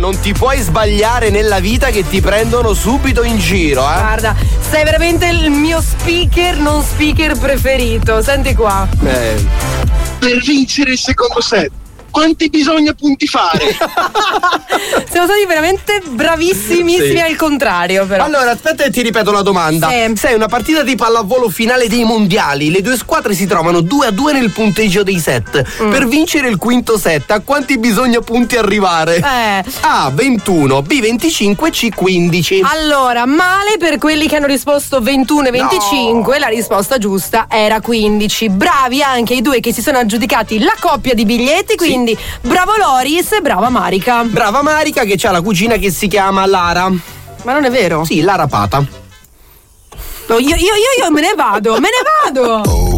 non ti puoi sbagliare nella vita che ti prendono subito in giro, eh. Guarda, sei veramente il mio speaker, non speaker preferito. Senti qua. Per vincere il secondo set, quanti bisogna punti fare? Siamo stati veramente bravissimissimi, Sì. al contrario, però. Allora, aspetta e ti ripeto la domanda. Sì. Sei una partita di pallavolo finale dei mondiali. Le due squadre si trovano 2-2 nel punteggio dei set. Per vincere il quinto set, a quanti bisogna punti arrivare? A 21, B 25, C 15. Allora, male per quelli che hanno risposto 21 e 25, la risposta giusta era 15. Bravi anche i due che si sono aggiudicati la coppia di biglietti, quindi bravo Loris e brava Marica. Brava Marica che c'ha la cugina che si chiama Lara. Ma non è vero? Sì, Lara Pata. No, io me ne vado.